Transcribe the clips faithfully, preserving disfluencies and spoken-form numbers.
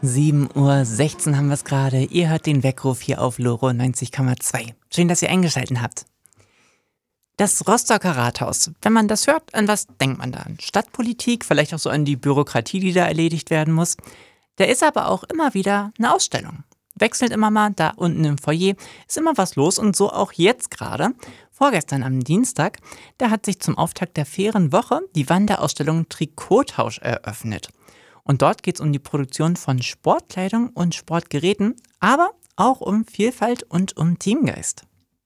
sieben Uhr sechzehn haben wir es gerade. Ihr hört den Weckruf hier auf Loro neunzig Komma zwei. Schön, dass ihr eingeschaltet habt. Das Rostocker Rathaus. Wenn man das hört, an was denkt man da? An Stadtpolitik, vielleicht auch so an die Bürokratie, die da erledigt werden muss. Da ist aber auch immer wieder eine Ausstellung. Wechselt immer mal, da unten im Foyer ist immer was los und so auch jetzt gerade. Vorgestern am Dienstag, da hat sich zum Auftakt der fairen Woche die Wanderausstellung Trikottausch eröffnet. Und dort geht es um die Produktion von Sportkleidung und Sportgeräten, aber auch um Vielfalt und um Teamgeist.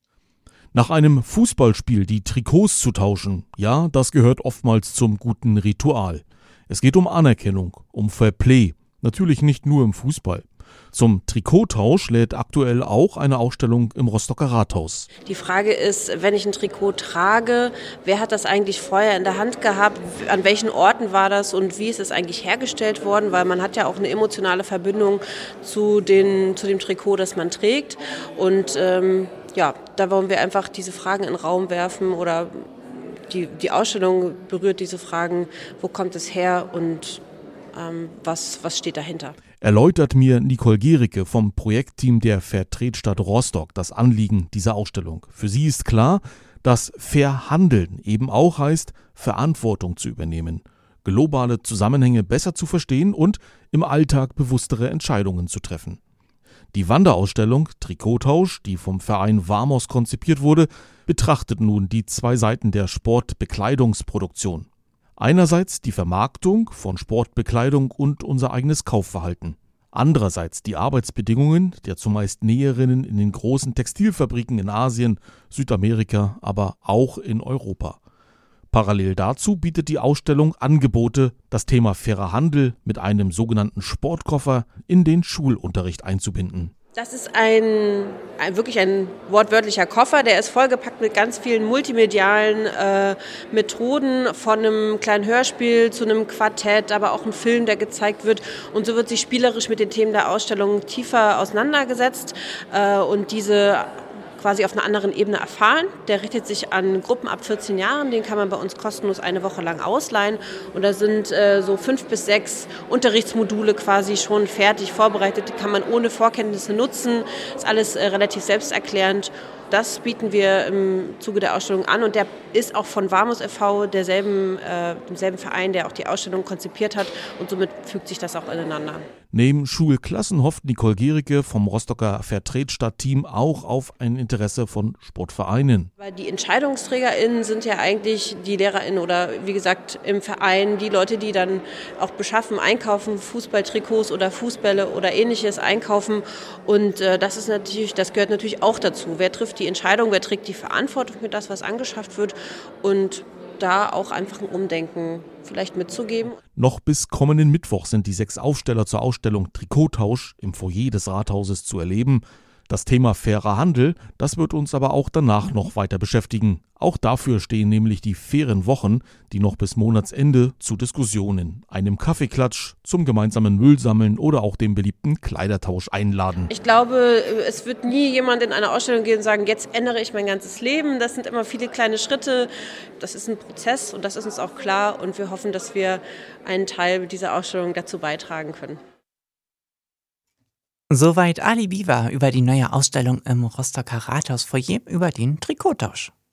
Nach einem Fußballspiel die Trikots zu tauschen, ja, das gehört oftmals zum guten Ritual. Es geht um Anerkennung, um Fairplay, natürlich nicht nur im Fußball. Zum Trikottausch lädt aktuell auch eine Ausstellung im Rostocker Rathaus. Die Frage ist, wenn ich ein Trikot trage, wer hat das eigentlich vorher in der Hand gehabt, an welchen Orten war das und wie ist es eigentlich hergestellt worden, weil man hat ja auch eine emotionale Verbindung zu, den, zu dem Trikot, das man trägt. Und ähm, ja, da wollen wir einfach diese Fragen in den Raum werfen oder die, die Ausstellung berührt diese Fragen, wo kommt es her und ähm, was, was steht dahinter. Erläutert mir Nicole Gericke vom Projektteam der Fairtrade-Stadt Rostock das Anliegen dieser Ausstellung. Für sie ist klar, dass Fair Handeln eben auch heißt, Verantwortung zu übernehmen, globale Zusammenhänge besser zu verstehen und im Alltag bewusstere Entscheidungen zu treffen. Die Wanderausstellung Trikottausch, die vom Verein Vamos konzipiert wurde, betrachtet nun die zwei Seiten der Sportbekleidungsproduktion. Einerseits die Vermarktung von Sportbekleidung und unser eigenes Kaufverhalten. Andererseits die Arbeitsbedingungen der zumeist Näherinnen in den großen Textilfabriken in Asien, Südamerika, aber auch in Europa. Parallel dazu bietet die Ausstellung Angebote, das Thema fairer Handel mit einem sogenannten Sportkoffer in den Schulunterricht einzubinden. Das ist ein, ein wirklich ein wortwörtlicher Koffer, der ist vollgepackt mit ganz vielen multimedialen äh, Methoden, von einem kleinen Hörspiel zu einem Quartett, aber auch ein Film, der gezeigt wird. Und so wird sich spielerisch mit den Themen der Ausstellung tiefer auseinandergesetzt äh, und diese quasi auf einer anderen Ebene erfahren. Der richtet sich an Gruppen ab vierzehn Jahren, den kann man bei uns kostenlos eine Woche lang ausleihen. Und da sind äh, so fünf bis sechs Unterrichtsmodule quasi schon fertig vorbereitet, die kann man ohne Vorkenntnisse nutzen. Ist alles äh, relativ selbsterklärend. Das bieten wir im Zuge der Ausstellung an und der ist auch von Vamos e V, derselben, äh, demselben Verein, der auch die Ausstellung konzipiert hat und somit fügt sich das auch ineinander. Neben Schulklassen hofft Nicole Gericke vom Rostocker Fairtrade-Stadt-Team auch auf ein Interesse von Sportvereinen. Weil die EntscheidungsträgerInnen sind ja eigentlich die LehrerInnen oder wie gesagt im Verein die Leute, die dann auch beschaffen, einkaufen, Fußballtrikots oder Fußbälle oder ähnliches einkaufen und äh, das ist natürlich, das gehört natürlich auch dazu. Wer trifft die Entscheidung, wer trägt die Verantwortung für das, was angeschafft wird und da auch einfach ein Umdenken vielleicht mitzugeben. Noch bis kommenden Mittwoch sind die sechs Aufsteller zur Ausstellung Trikottausch im Foyer des Rathauses zu erleben. Das Thema fairer Handel, das wird uns aber auch danach noch weiter beschäftigen. Auch dafür stehen nämlich die fairen Wochen, die noch bis Monatsende zu Diskussionen, einem Kaffeeklatsch, zum gemeinsamen Müllsammeln oder auch dem beliebten Kleidertausch einladen. Ich glaube, es wird nie jemand in eine Ausstellung gehen und sagen, jetzt ändere ich mein ganzes Leben. Das sind immer viele kleine Schritte. Das ist ein Prozess und das ist uns auch klar und wir hoffen, dass wir einen Teil dieser Ausstellung dazu beitragen können. Soweit Ali Biwa über die neue Ausstellung im Rostocker Rathausfoyer über den Trikottausch.